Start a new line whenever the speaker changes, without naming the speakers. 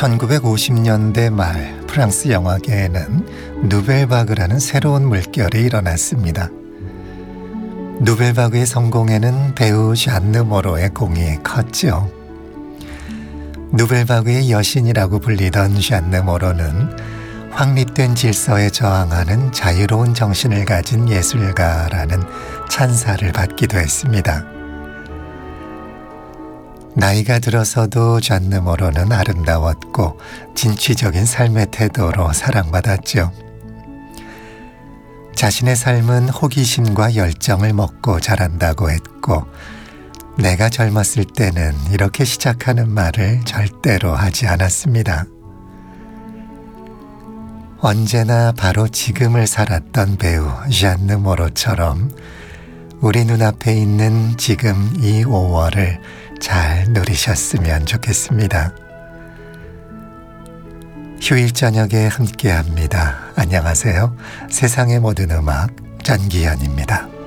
1950년대 말 프랑스 영화계에는 누벨바그라는 새로운 물결이 일어났습니다. 누벨바그의 성공에는 배우 ዣ느 모로의 공이 컸죠. 누벨바그의 여신이라고 불리던 ዣ느 모로는 확립된 질서에 저항하는 자유로운 정신을 가진 예술가라는 찬사를 받기도 했습니다. 나이가 들어서도 ዣ느 모로는 아름다웠고 진취적인 삶의 태도로 사랑받았죠. 자신의 삶은 호기심과 열정을 먹고 자란다고 했고, 내가 젊었을 때는 이렇게 시작하는 말을 절대로 하지 않았습니다. 언제나 바로 지금을 살았던 배우 ዣ느 모로처럼 우리 눈앞에 있는 지금 이 5월을 잘 누리셨으면 좋겠습니다. 휴일 저녁에 함께합니다. 안녕하세요. 세상의 모든 음악 전기현입니다.